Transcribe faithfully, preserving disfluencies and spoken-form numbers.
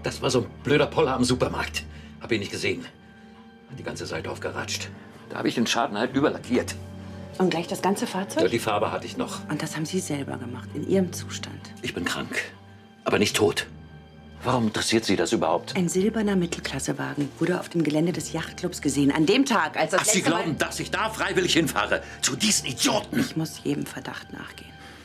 Das war so ein blöder Poller am Supermarkt. Hab ihn nicht gesehen. Hat die ganze Seite aufgeratscht. Da habe ich den Schaden halt überlackiert. Und gleich das ganze Fahrzeug? Ja, die Farbe hatte ich noch. Und das haben Sie selber gemacht, in Ihrem Zustand? Ich bin krank, aber nicht tot. Warum interessiert Sie das überhaupt? Ein silberner Mittelklassewagen wurde auf dem Gelände des Yachtclubs gesehen. An dem Tag, als das Ach, Sie letzte Mal- glauben, dass ich da freiwillig hinfahre? Zu diesen Idioten? Ich muss jedem Verdacht nachgehen.